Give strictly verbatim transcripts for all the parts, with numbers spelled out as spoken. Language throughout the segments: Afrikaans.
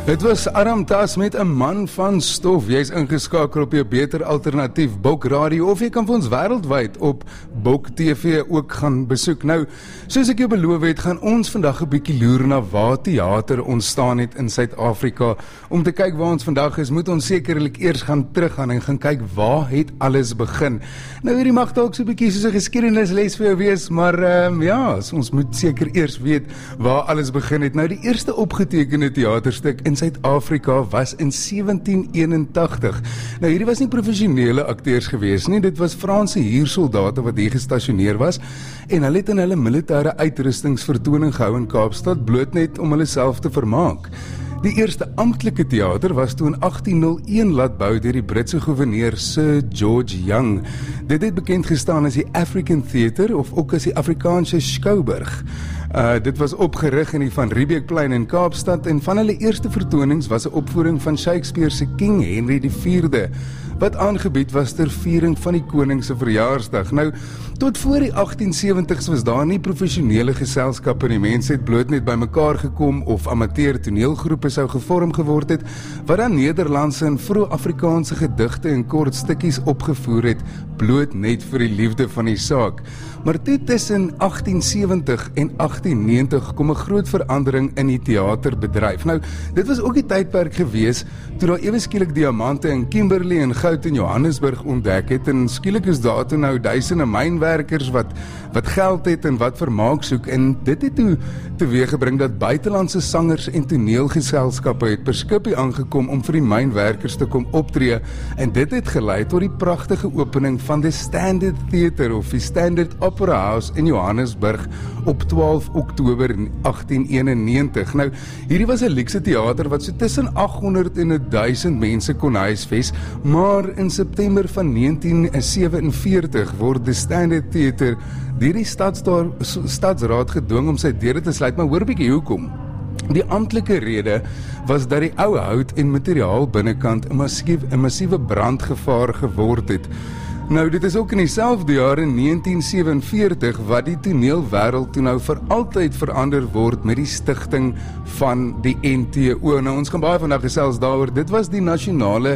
Het was Aram Tas met 'n man van stof. Jy is ingeskakel op jou beter alternatief Bok Radio, of jy kan vir ons wêreldwyd op Bok T V ook gaan besoek. Nou, soos ek jou beloof het, gaan ons vandag 'n bietjie loer na waar teater ontstaan het in Suid-Afrika. Om te kyk waar ons vandag is, moet ons sekerlik eers gaan teruggaan en gaan kyk waar het alles begin. Nou, hierdie mag dalk so 'n bietjie soos 'n geskiedenisles vir jou wees, maar um, ja, ons moet seker eers weet waar alles begin het. Nou, die eerste opgetekende teaterstuk in Suid-Afrika was in sewentien eenentagtig. Nou, hierdie was nie professionele akteurs gewees nie, dit was Franse huursoldate wat hier gestasioneer was, en hulle het in hulle militêre uitrustingsvertoning gehou in Kaapstad, bloot net om hulle self te vermaak. Die eerste amptelike teater was toe in agtien nul een laat bou deur die Britse gouverneur Sir George Young. Dit het bekend gestaan as die African Theatre, of ook as die Afrikaanse Skouburg. Uh, dit was opgerig in die Van Riebeeckplein in Kaapstad, en van hulle eerste vertonings was 'n opvoering van Shakespeare se King Henry die vierde, wat aangebied was ter viering van die koning se verjaarsdag. Nou, tot voor die agtien sewentig's was daar nie professionele geselskappe nie. Mense het bloot net bymekaar gekom of amateur toneelgroepe sou gevorm geword het, wat dan Nederlandse en vroeg-Afrikaanse gedigte en kort stukkies opgevoer het, bloot net vir die liefde van die saak. Maar toe tussen agtien sewentig en agtien negentig kom 'n groot verandering in die teaterbedryf. Nou, dit was ook die tydperk gewees toe daar ewe skielik diamante in Kimberley en goud in Johannesburg ontdek het, en skielik is daar toe nou duisende mynwerkers wat wat geld het en wat vermaak soek, en dit het toe teweeggebring dat buitelandse sangers en toneelgeselskappe het per skipie aangekom om vir die mynwerkers te kom optree, en dit het gelei tot die pragtige opening van die Standard Theatre of die Standard Opera House in Johannesburg op twaalf Oktober agtien eenennegentig. Nou, hierdie was 'n luukse teater wat so tussen agthonderd en duisend mense kon huisves, maar in September van negentien sewenveertig word die Standard Theatre deur die stadsraad, stadsraad gedwing om sy deure te sluit. Maar hoor bietjie hoekom. Die amptelike rede was dat die ou hout en materiaal binnekant 'n massief, 'n massiewe brandgevaar geword het. Nou, dit is ook in dieselfde jaar in negentien sewenveertig wat die toneelwêreld toe nou vir altyd verander word met die stigting van die N T O. Nou, ons gaan baie vandag gesels daaroor. Dit was die Nasionale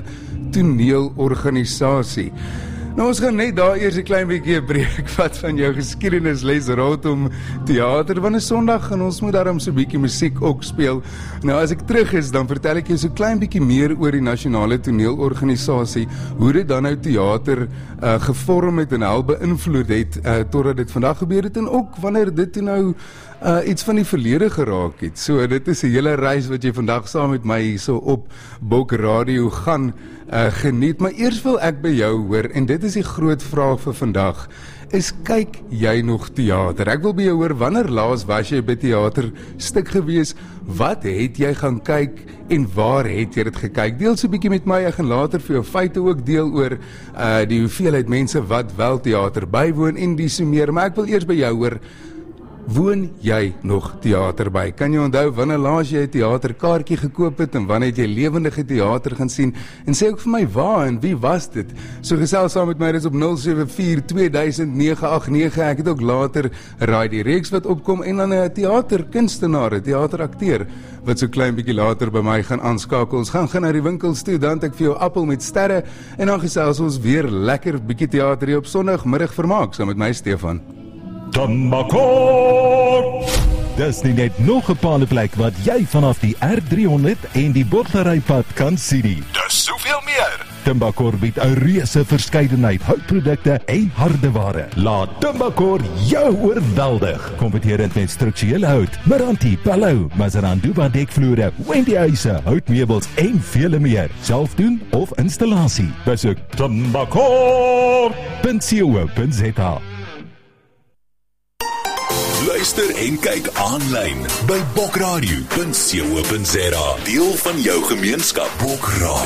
Toneelorganisasie. Nou, ons gaan net daar eers 'n klein bietjie 'n breek vat van jou geskiedenisles rondom teater, want 'n Sondag en ons moet daarom so 'n bietjie musiek ook speel. Nou, as ek terug is, dan vertel ek jou so 'n klein bietjie meer oor die Nasionale Toneelorganisasie, hoe dit dan nou teater uh, gevorm het en al beïnvloed het, uh, totdat dit vandag gebeur het, en ook wanneer dit toe nou Uh, iets van die verlede geraak het. So, dit is 'n hele reis wat jy vandag saam met my hierso op Bok Radio gaan uh, geniet. Maar eers wil ek by jou hoor, en dit is die groot vraag vir vandag, is kyk jy nog teater? Ek wil by jou hoor, wanneer laas was jy by teaterstuk gewees? Wat het jy gaan kyk en waar het jy dit gekyk? Deel so 'n bietjie met my, ek gaan later vir jou feite ook deel oor uh, die hoeveelheid mense wat wel teater bywoon en dis meer, maar ek wil eers by jou hoor, woon jy nog teater by? Kan jy onthou wanneer laas jy 'n teaterkaartjie gekoop het en wanneer het jy lewendige teater gaan sien? En sê ook vir my waar en wie was dit? So gesels saam met my, dit is op nul sewe vier twee duisend nege agt nege. Ek het ook later raai die reeks wat opkom, en dan 'n teaterkunstenaar, 'n teaterakteur wat so klein bietjie later by my gaan aanskakel. Ons gaan gaan na die winkels toe, dan het ek vir jou appel met sterre, en dan gesels ons weer lekker bietjie teater hier op Sondagmiddag vermaak saam met my Stefan. Tumbakor! Dis nie net nog 'n paneplek wat jy vanaf die R driehonderd en die Botlarypad kan sien nie. Dis soveel meer! Tumbakor bied 'n reuse verskeidenheid houtprodukte en hardeware. Laat Tumbakor jou oorweldig. Kompeterend met strukturele hout, Meranti, Palou, Mazaranduba dekvloere, Wendy huise, houtmeubels en vele meer. Self doen of installasie. Besoek tumbakor punt co punt za. Luister en kyk aanlyn by bokradio punt co punt za. Deel van jou gemeenskap. Bokradio.